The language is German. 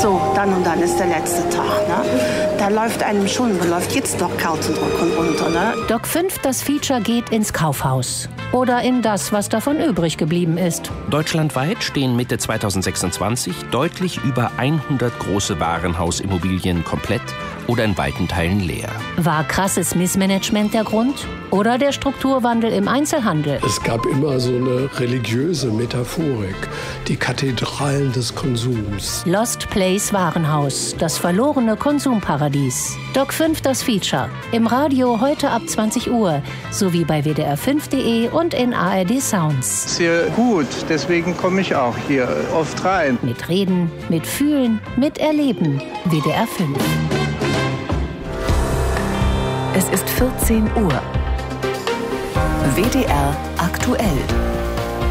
so, dann und dann ist der letzte Tag. Ne? Da läuft einem schon, man läuft jetzt noch Kautendruck und runter. Ne? Doc 5, das Feature geht ins Kaufhaus. Oder in das, was davon übrig geblieben ist. Deutschlandweit stehen Mitte 2026 deutlich über 100 große Warenhausimmobilien komplett oder in weiten Teilen leer. War krasses Missmanagement der Grund? Oder der Strukturwandel im Einzelhandel? Es gab immer so eine religiöse Metaphorik, die Kathedralen des Konsums. Lost Place Warenhaus, das verlorene Konsumparadies. Doc 5, das Feature. Im Radio heute ab 20 Uhr, sowie bei wdr5.de und in ARD Sounds. Sehr gut, deswegen komme ich auch hier oft rein. Mit Reden, mit Fühlen, mit Erleben. WDR 5. Es ist 14 Uhr. WDR aktuell.